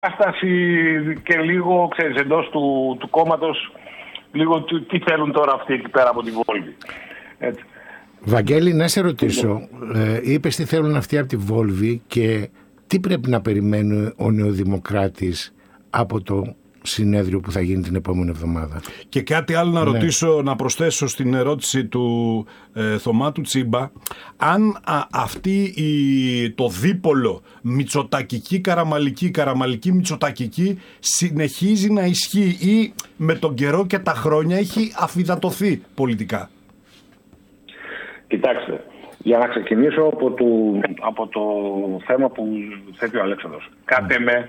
κατάσταση και λίγο, ξέρεις, εντός του κόμματος, λίγο τι θέλουν τώρα αυτοί εκεί πέρα από τη Βόλβη. Έτσι. Βαγγέλη, να σε ρωτήσω, είπες τι θέλουν αυτοί από τη Βόλβη και τι πρέπει να περιμένει ο νεοδημοκράτης από το συνέδριο που θα γίνει την επόμενη εβδομάδα. Και κάτι άλλο να ρωτήσω, να προσθέσω στην ερώτηση του Θωμάτου Τσίμπα, αν το δίπολο Μητσοτακική Καραμαλική, Καραμαλική Μητσοτακική συνεχίζει να ισχύει ή με τον καιρό και τα χρόνια έχει αφυδατωθεί πολιτικά. Κοιτάξτε, για να ξεκινήσω από το θέμα που θέτει ο Αλέξανδρος. Κάτε με,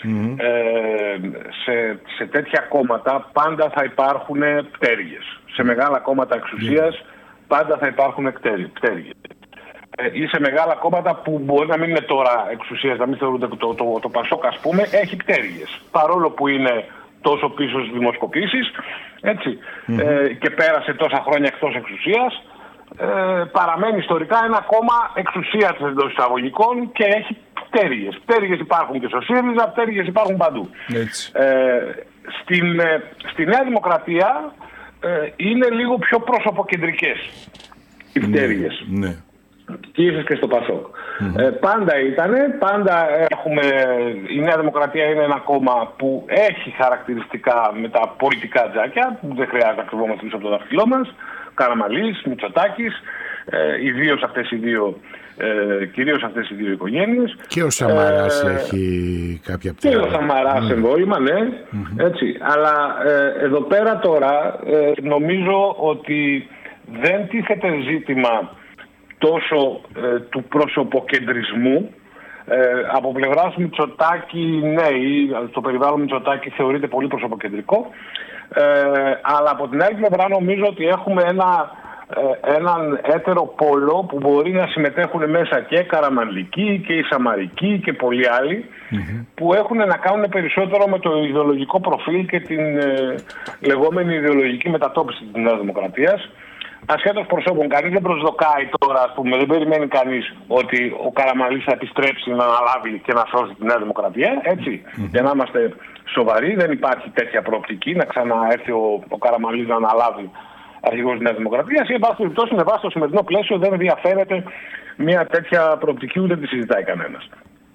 σε τέτοια κόμματα πάντα θα υπάρχουν πτέρυγες. Σε μεγάλα κόμματα εξουσίας πάντα θα υπάρχουν πτέρυγες. Ή σε μεγάλα κόμματα που μπορεί να μην είναι τώρα εξουσίας, να μην θεωρούνται το Πασόκ, ας πούμε, έχει πτέρυγες. Παρόλο που είναι τόσο πίσω στις δημοσκοπήσεις, έτσι, και πέρασε τόσα χρόνια εκτός εξουσίας, παραμένει ιστορικά ένα κόμμα εξουσίας εντός εισαγωγικών και έχει πτέρυγες. Πτέρυγες υπάρχουν και στο ΣΥΡΙΖΑ, πτέρυγες υπάρχουν παντού. Στη Νέα Δημοκρατία είναι λίγο πιο προσωποκεντρικές οι πτέρυγες. Ναι. Και ίσως και στο Πασόκ. Πάντα ήτανε, η Νέα Δημοκρατία είναι ένα κόμμα που έχει χαρακτηριστικά με τα πολιτικά τζάκια, που δεν χρειάζεται να κρυβόμαστε πίσω από το δάχτυλό μας. Καραμαλής, Μητσοτάκης, κυρίως αυτές οι δύο οικογένειες. Και ο Σαμαράς έχει κάποια πτέρυγα. Και ο Σαμαράς εμβόλυμα, ναι. Έτσι. Αλλά εδώ πέρα τώρα νομίζω ότι δεν τίθεται ζήτημα τόσο του προσωποκεντρισμού. Από πλευράς Μητσοτάκη, ναι, το περιβάλλον Μητσοτάκη θεωρείται πολύ προσωποκεντρικό. Αλλά από την άλλη πλευρά νομίζω ότι έχουμε έναν έτερο πόλο που μπορεί να συμμετέχουν μέσα και Καραμανλικοί και οι Σαμαρικοί και πολλοί άλλοι που έχουν να κάνουν περισσότερο με το ιδεολογικό προφίλ και την λεγόμενη ιδεολογική μετατόπιση της Νέας Δημοκρατίας. Ασχέτως προσώπων, κανείς δεν προσδοκάει τώρα, ας πούμε, δεν περιμένει κανείς ότι ο Καραμανλής θα επιστρέψει να αναλάβει και να σώσει τη Νέα Δημοκρατία, έτσι. Για να είμαστε σοβαροί, δεν υπάρχει τέτοια προοπτική να ξαναέρθει ο Καραμανλής να αναλάβει αρχηγός της Νέας Δημοκρατίας. Εν πάση περιπτώσει, με βάση το σημερινό πλαίσιο δεν διαφέρεται μια τέτοια προοπτική, ούτε τη συζητάει κανένας.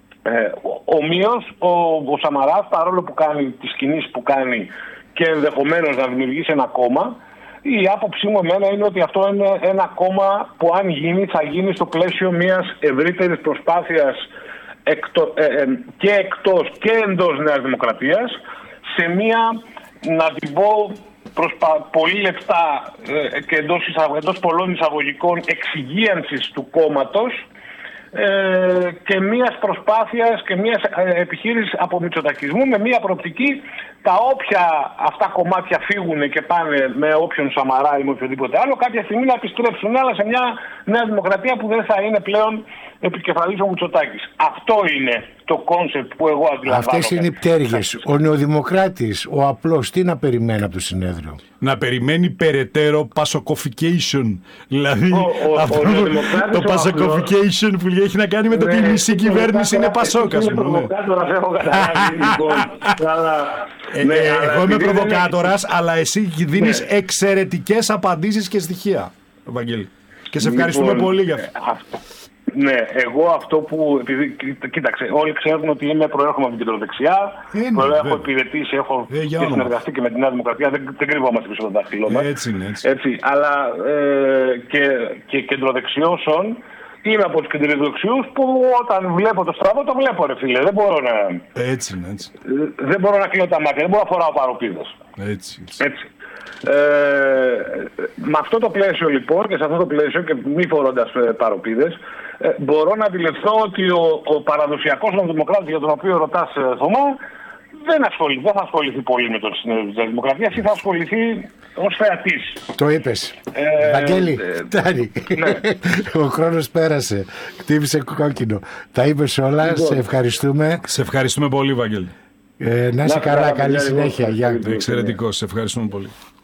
Ομοίως, ο Σαμαράς, παρόλο που κάνει τις κινήσεις που κάνει και ενδεχομένως να δημιουργήσει ένα κόμμα, η άποψή μου εμένα είναι ότι αυτό είναι ένα κόμμα που αν γίνει θα γίνει στο πλαίσιο μιας ευρύτερης προσπάθειας και εκτός και εντός Νέας Δημοκρατίας σε μια, να την πω πολύ λεπτά και εντός πολλών εισαγωγικών, εξυγίανσης του κόμματος και μιας προσπάθειας και μιας επιχείρησης απομητσοτακισμού με μια προοπτική τα όποια αυτά κομμάτια φύγουν και πάνε με όποιον Σαμαρά ή με οποιοδήποτε άλλο κάποια στιγμή να επιστρέψουν, αλλά σε μια Νέα Δημοκρατία που δεν θα είναι πλέον επικεφαλής ο Μητσοτάκης. Αυτό είναι το κόνσεπτ που εγώ αντιλαμβάνομαι. Αυτές είναι οι πτέρυγες. Ο νεοδημοκράτης, ο απλός, τι να περιμένει από το συνέδριο? Να περιμένει περαιτέρω πασοκοφικέισον. Δηλαδή το πασοκοφικέισον που έχει να κάνει με το ότι η μισή κυβέρνηση είναι Πασόκ. Εγώ είμαι προβοκάτορας, αλλά εσύ δίνεις εξαιρετικές απαντήσεις και στοιχεία, Βαγγέλη. Και σε ευχαριστούμε πολύ για αυτό. Ναι, εγώ αυτό που. Επειδή, κοίταξε, όλοι ξέρουν ότι προέρχομαι από την κεντροδεξιά. Έχω υπηρετήσει, έχω και συνεργαστεί και με τη Νέα Δημοκρατία. Δεν κρυβόμαστε πίσω από το δάχτυλό μας. Έτσι. Αλλά και κεντροδεξιώσεων. Είμαι από τους κεντροδεξιούς που όταν βλέπω το στραβό το βλέπω, ρε φίλε. Δεν μπορώ να. Έτσι. Δεν μπορώ να κλείνω τα μάτια, δεν μπορώ να φοράω παροπίδες. Έτσι. Με αυτό το πλαίσιο λοιπόν και σε αυτό το πλαίσιο και μη φορώντας παροπίδες, μπορώ να αντιληφθώ ότι ο παραδοσιακός νομοδημοκράτης για τον οποίο ρωτάς, Θωμά, δεν θα ασχοληθεί πολύ με το συνέδριο της Δημοκρατίας ή θα ασχοληθεί ως θεατής. Το είπες. Βαγγέλη, Τάνη, ο χρόνος πέρασε, χτύπησε κόκκινο. Τα είπες όλα, σε ευχαριστούμε. Σε ευχαριστούμε πολύ, Βαγγέλη. Να είσαι καλά, καλή συνέχεια. Εξαιρετικό, σε ευχαριστούμε πολύ.